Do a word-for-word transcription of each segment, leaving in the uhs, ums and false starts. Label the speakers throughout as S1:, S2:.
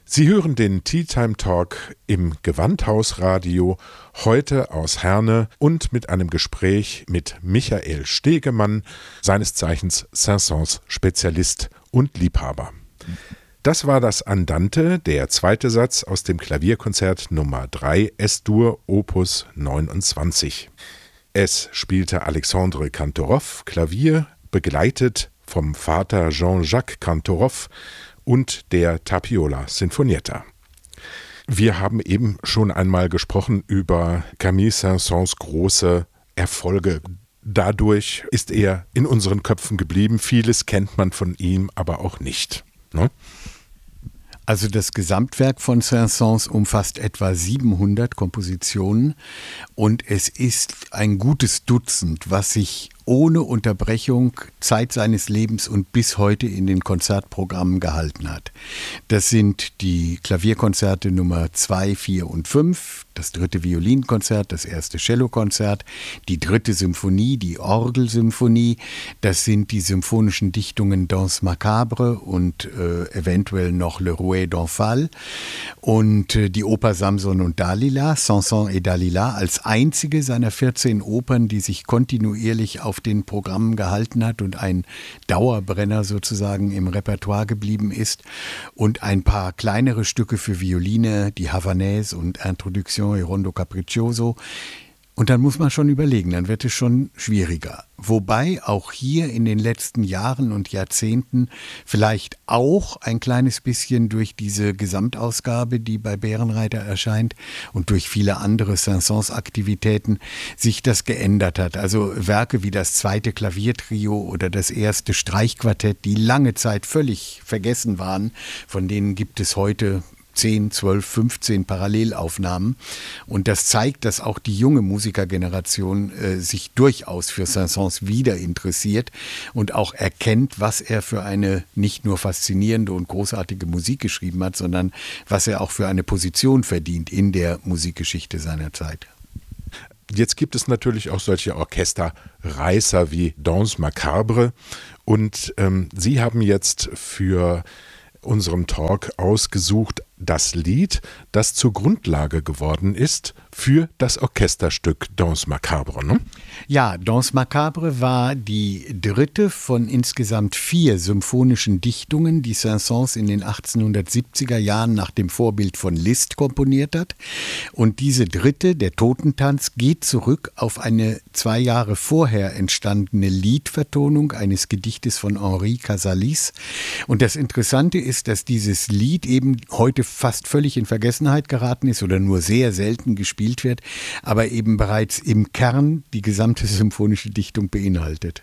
S1: Sie hören den Tea Time Talk im Gewandhausradio, heute aus Herne und mit einem Gespräch mit Michael Stegemann, seines Zeichens Saint-Saëns-Spezialist und Liebhaber. Das war das Andante, der zweite Satz aus dem Klavierkonzert Nummer drei S-Dur Opus neunundzwanzig. Es spielte Alexandre Kantorov Klavier, begleitet vom Vater Jean-Jacques Kantorov und der Tapiola Sinfonietta. Wir haben eben schon einmal gesprochen über Camille Saint-Saëns große Erfolge. Dadurch ist er in unseren Köpfen geblieben. Vieles kennt man von ihm, aber auch nicht. Ne?
S2: Also das Gesamtwerk von Saint-Saëns umfasst etwa siebenhundert Kompositionen und es ist ein gutes Dutzend, was sich ohne Unterbrechung Zeit seines Lebens und bis heute in den Konzertprogrammen gehalten hat. Das sind die Klavierkonzerte Nummer zwei, vier und fünf, das dritte Violinkonzert, das erste Cellokonzert, die dritte Symphonie, die Orgelsymphonie, das sind die symphonischen Dichtungen Danse Macabre und äh, eventuell noch Le Rouet d'Omphale und äh, die Oper Samson und Dalila, Samson et Dalila, als einzige seiner vierzehn Opern, die sich kontinuierlich auf den Programmen gehalten hat und ein Dauerbrenner sozusagen im Repertoire geblieben ist, und ein paar kleinere Stücke für Violine, die Havanaise und Introduction e Rondo Capriccioso. Und dann muss man schon überlegen, dann wird es schon schwieriger. Wobei auch hier in den letzten Jahren und Jahrzehnten vielleicht auch ein kleines bisschen durch diese Gesamtausgabe, die bei Bärenreiter erscheint, und durch viele andere Saint-Saëns-Aktivitäten sich das geändert hat. Also Werke wie das zweite Klaviertrio oder das erste Streichquartett, die lange Zeit völlig vergessen waren, von denen gibt es heute zehn, zwölf, fünfzehn Parallelaufnahmen. Und das zeigt, dass auch die junge Musikergeneration äh, sich durchaus für Saint-Saëns wieder interessiert und auch erkennt, was er für eine nicht nur faszinierende und großartige Musik geschrieben hat, sondern was er auch für eine Position verdient in der Musikgeschichte seiner Zeit.
S1: Jetzt gibt es natürlich auch solche Orchesterreißer wie Danse Macabre. Und ähm, Sie haben jetzt für unserem Talk ausgesucht das Lied, das zur Grundlage geworden ist für das Orchesterstück Danse Macabre, ne?
S2: Ja, Danse Macabre war die dritte von insgesamt vier symphonischen Dichtungen, die Saint-Saëns in den achtzehnhundertsiebziger Jahren nach dem Vorbild von Liszt komponiert hat. Und diese dritte, der Totentanz, geht zurück auf eine zwei Jahre vorher entstandene Liedvertonung eines Gedichtes von Henri Casalis. Und das Interessante ist, dass dieses Lied eben heute fast völlig in Vergessenheit geraten ist oder nur sehr selten gespielt wird, aber eben bereits im Kern die gesamte symphonische Dichtung beinhaltet.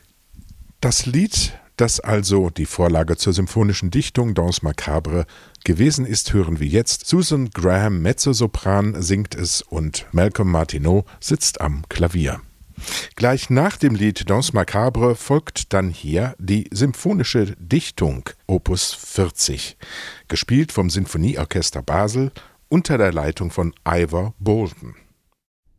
S1: Das Lied, das also die Vorlage zur symphonischen Dichtung Danse Macabre gewesen ist, hören wir jetzt. Susan Graham, Mezzosopran, singt es und Malcolm Martineau sitzt am Klavier. Gleich nach dem Lied Danse Macabre folgt dann hier die symphonische Dichtung Opus vierzig, gespielt vom Sinfonieorchester Basel unter der Leitung von Ivor Bolton.